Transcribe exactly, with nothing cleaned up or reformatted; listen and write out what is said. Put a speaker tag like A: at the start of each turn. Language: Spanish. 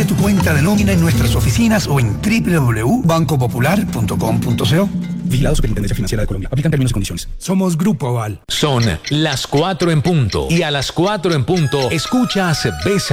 A: tu cuenta de nómina en nuestras oficinas o en doble u doble u doble u punto banco popular punto com punto co.
B: Vigilado Superintendencia Financiera de Colombia. Aplican términos y condiciones.
A: Somos Grupo Aval.
C: Son las cuatro en punto. Y a las cuatro en punto, escuchas Besa